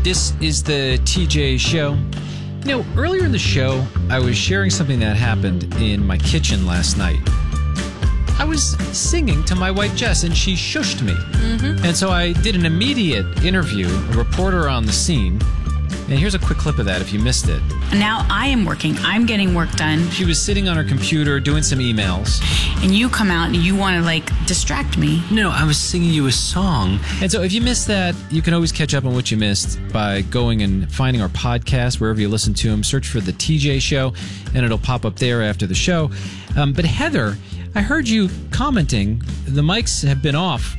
This is the TJ Show. You know, earlier in the show, I was sharing something that happened in my kitchen last night. I was singing to my wife, Jess, and she shushed me. And so I did an immediate interview, a reporter on the scene. And here's a quick clip of that if you missed it. Now I am working. I'm getting work done. She was sitting on her computer doing some emails. And you come out and you want to, distract me. No, I was singing you a song. And so if you missed that, you can always catch up on what you missed by going and finding our podcast wherever you listen to them. Search for The TJ Show, and it'll pop up there after the show. But Heather, I heard you commenting. The mics have been off.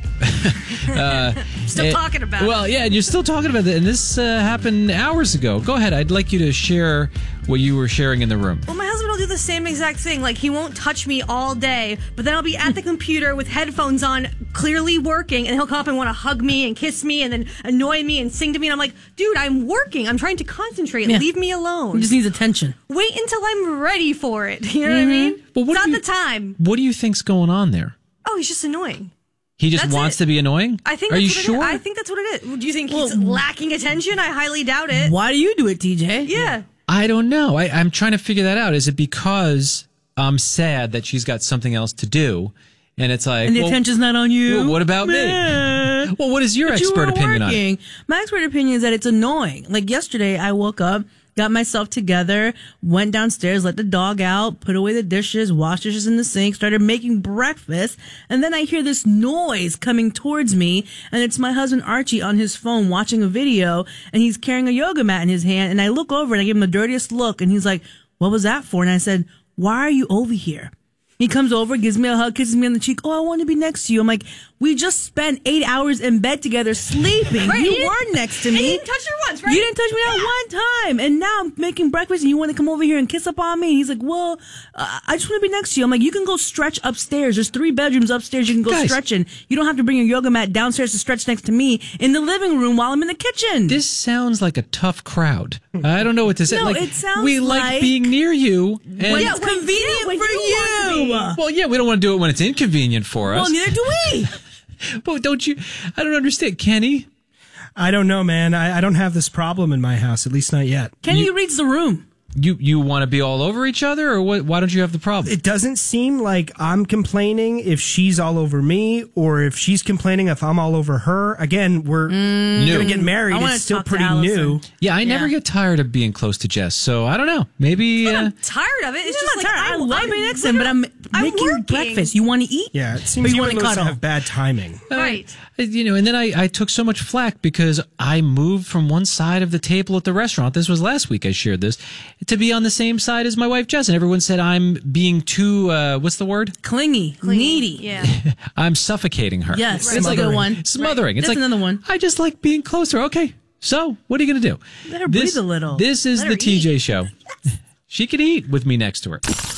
Still talking about it. Well, yeah, and you're still talking about it. And this happened hours ago. Go ahead. I'd like you to share what you were sharing in the room. Well, my husband will do the same exact thing. Like, he won't touch me all day, but then I'll be at the computer with headphones on, clearly working, and he'll come up and want to hug me and kiss me and then annoy me and sing to me. And I'm like, dude, I'm working. I'm trying to concentrate. Yeah. Leave me alone. He just needs attention. Wait until I'm ready for it. You know what I mean? Well, it's not the time. What do you think's going on there? Oh, he's just annoying. He just That's wants it. to be annoying? I think. Are you that's what sure? I think that's what it is. Do you think he's lacking attention? I highly doubt it. Why do you do it, TJ? Yeah. I don't know. I'm trying to figure that out. Is it because I'm sad that she's got something else to do? And it's like, And the attention's not on you. Well, what about me? Well, what is your expert opinion on it? My expert opinion is that it's annoying. Like yesterday, I woke up, got myself together, went downstairs, let the dog out, put away the dishes, washed dishes in the sink, started making breakfast, and then I hear this noise coming towards me, and it's my husband Archie on his phone watching a video, and he's carrying a yoga mat in his hand, and I look over and I give him the dirtiest look, and he's like, "What was that for?" And I said, "Why are you over here?" He comes over, gives me a hug, kisses me on the cheek. "Oh, I want to be next to you." I'm like, we just spent 8 hours in bed together sleeping. Right, You weren't next to me. And you didn't touch her once, right? You didn't touch me not one time. And now I'm making breakfast and you want to come over here and kiss up on me? And he's like, "Well, I just want to be next to you." I'm like, "You can go stretch upstairs. There's 3 bedrooms upstairs. You can go Guys. stretch in. You don't have to bring your yoga mat downstairs to stretch next to me in the living room while I'm in the kitchen." This sounds like a tough crowd. I don't know what to say. No, like, it sounds we like being near you. And when it's convenient when for you want to you. be. well, yeah, we don't want to do it when it's inconvenient for us. Well, neither do we. But don't you? I don't understand, Kenny. I don't know, man. I don't have this problem in my house, at least not yet. Kenny reads the room. You want to be all over each other, or what? Why don't you have the problem? It doesn't seem like I'm complaining if she's all over me, or if she's complaining if I'm all over her. Again, we're going to get married. I wanna It's still talk to pretty Allison. new. Yeah, I never get tired of being close to Jess, so I don't know. Maybe I'm tired of it. It's I'm just not like tired. I I'm love being next to him, but I'm making working. breakfast. You want to eat? Yeah, it Or seems you you wanna and Melissa cuddle? have bad timing. Right. and then I took so much flack because I moved from one side of the table at the restaurant. This was last week. I shared this to be on the same side as my wife Jess, and everyone said I'm being too. What's the word? Clingy, needy. Yeah. I'm suffocating her. Yes, Right. that's a good Smothering. one. Smothering. It's That's like another one. I just like being closer. Okay, so what are you going to do? Let her breathe a little. This is Let the her TJ Show. She can eat with me next to her.